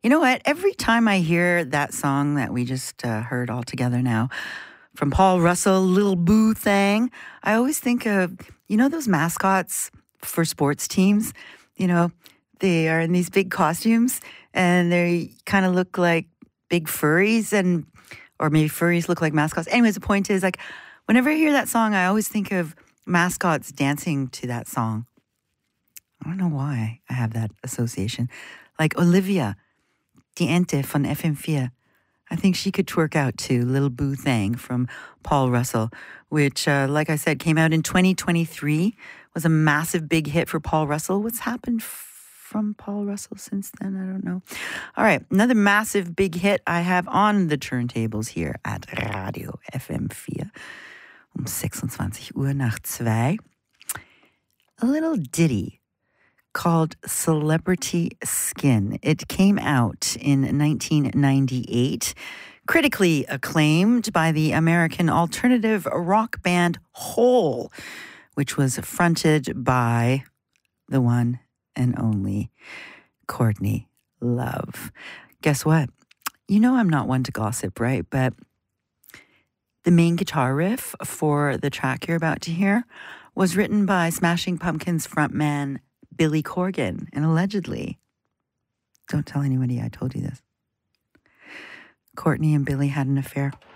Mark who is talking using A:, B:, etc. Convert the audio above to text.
A: You know what? Every time I hear that song that we just heard all together now from Paul Russell, Little Boo Thang, I always think of, those mascots for sports teams? You know, they are in these big costumes and they kind of look like big furries or maybe furries look like mascots. Anyways, the point is, like, whenever I hear that song, I always think of mascots dancing to that song. I don't know why I have that association. Like Olivia, die Ente von FM4. I think she could twerk out to Little Boo Thang from Paul Russell, which, like I said, came out in 2023, was a massive big hit for Paul Russell. What's happened from Paul Russell since then? I don't know. All right, another massive big hit I have on the turntables here at Radio FM4 26 Uhr nach 2. A little ditty called Celebrity Skin. It came out in 1998, critically acclaimed by the American alternative rock band Hole, which was fronted by the one and only Courtney Love. Guess what? I'm not one to gossip, right? But the main guitar riff for the track you're about to hear was written by Smashing Pumpkins frontman Billy Corgan, and allegedly, don't tell anybody I told you this, Courtney and Billy had an affair.